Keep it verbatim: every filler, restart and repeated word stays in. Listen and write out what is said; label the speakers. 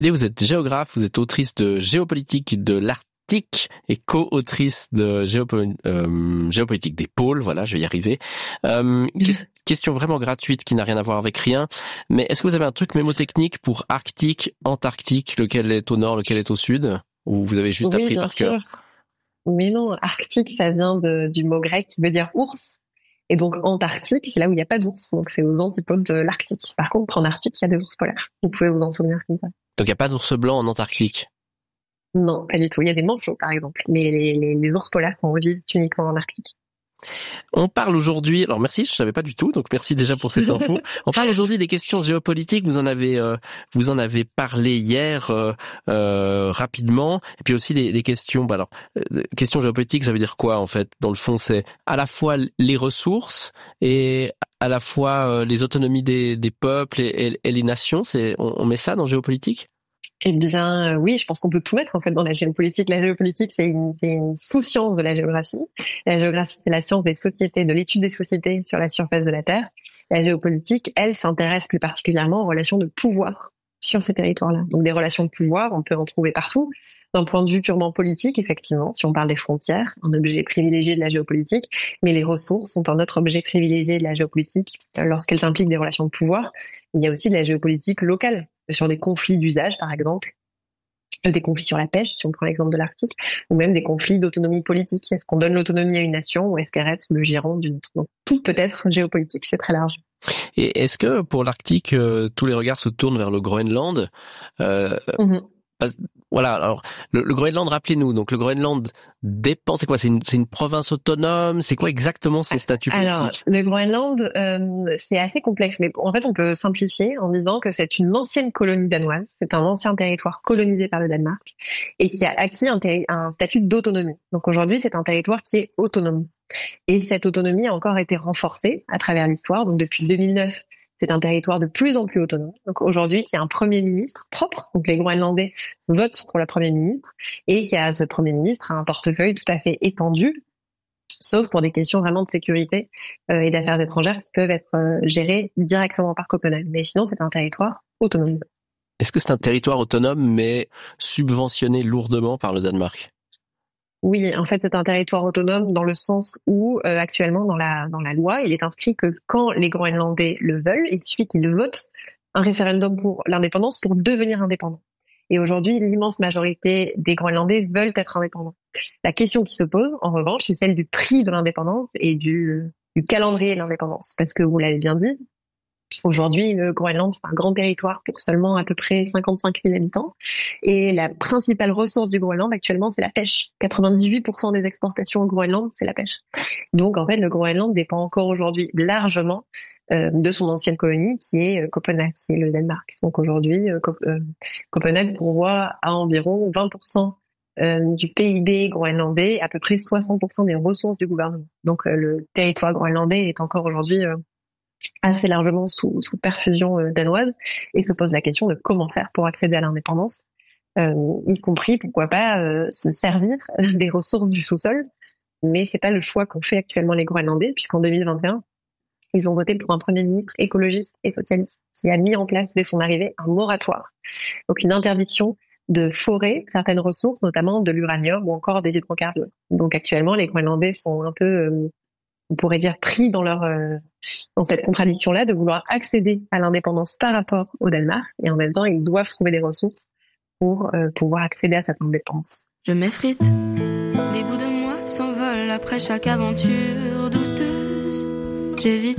Speaker 1: Vous êtes géographe, vous êtes autrice de géopolitique de l'Arctique et co-autrice de géopo- euh, géopolitique des pôles. Voilà, je vais y arriver. Euh, que- question vraiment gratuite qui n'a rien à voir avec rien. Mais est-ce que vous avez un truc mémotechnique pour Arctique, Antarctique, lequel est au nord, lequel est au sud? Ou vous avez juste
Speaker 2: Oui,
Speaker 1: appris
Speaker 2: bien
Speaker 1: par
Speaker 2: sûr.
Speaker 1: cœur?
Speaker 2: Mais non, Arctique, ça vient de, du mot grec qui veut dire ours. Et donc, Antarctique, c'est là où il n'y a pas d'ours. Donc, c'est aux antipodes de l'Arctique. Par contre, en Arctique, il y a des ours polaires. Vous pouvez vous en souvenir comme ça.
Speaker 1: Donc il n'y a pas d'ours blanc en Antarctique?
Speaker 2: Non, pas du tout. Il y a des manchots, par exemple. Mais les, les, les ours polaires sont vivent uniquement en Arctique.
Speaker 1: On parle aujourd'hui, alors merci, je savais pas du tout, donc merci déjà pour cette info. On parle aujourd'hui des questions géopolitiques, vous en avez euh, vous en avez parlé hier euh, euh, rapidement, et puis aussi les, les questions, bah alors, euh, questions géopolitiques, ça veut dire quoi en fait? Dans le fond, c'est à la fois les ressources et à la fois euh, les autonomies des, des peuples et, et, et les nations, c'est on, on met ça dans géopolitique?
Speaker 2: Eh bien, euh, oui, je pense qu'on peut tout mettre en fait dans la géopolitique. La géopolitique, c'est une, c'est une sous-science de la géographie. La géographie, c'est la science des sociétés, de l'étude des sociétés sur la surface de la Terre. La géopolitique, elle, s'intéresse plus particulièrement aux relations de pouvoir sur ces territoires-là. Donc, des relations de pouvoir, on peut en trouver partout. D'un point de vue purement politique, effectivement, si on parle des frontières, un objet privilégié de la géopolitique, mais les ressources sont un autre objet privilégié de la géopolitique lorsqu'elles impliquent des relations de pouvoir. Il y a aussi de la géopolitique locale, sur des conflits d'usage, par exemple, des conflits sur la pêche, si on prend l'exemple de l'Arctique, ou même des conflits d'autonomie politique. Est-ce qu'on donne l'autonomie à une nation ou est-ce qu'elle reste le giron d'une autre? Donc, tout peut être géopolitique, c'est très large.
Speaker 1: Et est-ce que pour l'Arctique, euh, tous les regards se tournent vers le Groenland? euh,
Speaker 2: Mm-hmm.
Speaker 1: Parce, voilà, alors le, le Groenland, rappelez-nous, donc le Groenland dépend, c'est quoi? C'est une, c'est une province autonome? C'est quoi exactement son statut politique?
Speaker 2: Alors, le Groenland, euh, c'est assez complexe, mais en fait, on peut simplifier en disant que c'est une ancienne colonie danoise, c'est un ancien territoire colonisé par le Danemark et qui a acquis un, terri- un statut d'autonomie. Donc aujourd'hui, c'est un territoire qui est autonome. Et cette autonomie a encore été renforcée à travers l'histoire. Donc depuis deux mille neuf, c'est un territoire de plus en plus autonome. Donc aujourd'hui, qui a un premier ministre propre. Donc les Groenlandais votent pour le premier ministre et qui a ce premier ministre a un portefeuille tout à fait étendu, sauf pour des questions vraiment de sécurité euh, et d'affaires étrangères qui peuvent être euh, gérées directement par Copenhague. Mais sinon, c'est un territoire autonome.
Speaker 1: Est-ce que c'est un territoire autonome mais subventionné lourdement par le Danemark?
Speaker 2: Oui, en fait, c'est un territoire autonome dans le sens où, euh, actuellement, dans la dans la loi, il est inscrit que quand les Groenlandais le veulent, il suffit qu'ils votent un référendum pour l'indépendance pour devenir indépendants. Et aujourd'hui, l'immense majorité des Groenlandais veulent être indépendants. La question qui se pose, en revanche, c'est celle du prix de l'indépendance et du, du calendrier de l'indépendance. Parce que vous l'avez bien dit, aujourd'hui, le Groenland, c'est un grand territoire pour seulement à peu près cinquante-cinq mille habitants. Et la principale ressource du Groenland, actuellement, c'est la pêche. quatre-vingt-dix-huit pour cent des exportations au Groenland, c'est la pêche. Donc, en fait, le Groenland dépend encore aujourd'hui largement euh, de son ancienne colonie, qui est euh, Copenhague, qui est le Danemark. Donc, aujourd'hui, euh, Cop- euh, Copenhague pourvoit à environ vingt pour cent euh, du P I B groenlandais, à peu près soixante pour cent des ressources du gouvernement. Donc, euh, le territoire groenlandais est encore aujourd'hui euh, assez largement sous, sous perfusion euh, danoise et se pose la question de comment faire pour accéder à l'indépendance, euh, y compris, pourquoi pas, euh, se servir des ressources du sous-sol. Mais c'est pas le choix qu'ont fait actuellement les Groenlandais, puisqu'en deux mille vingt et un, ils ont voté pour un premier ministre écologiste et socialiste qui a mis en place dès son arrivée un moratoire. Donc une interdiction de forer certaines ressources, notamment de l'uranium ou encore des hydrocarbures. Donc actuellement, les Groenlandais sont un peu, euh, on pourrait dire, pris dans leur euh, dans cette contradiction-là de vouloir accéder à l'indépendance par rapport au Danemark et en même temps, ils doivent trouver des ressources pour euh, pouvoir accéder à cette indépendance.
Speaker 3: Je m'effrite, des bouts de moi s'envolent après chaque aventure douteuse. J'évite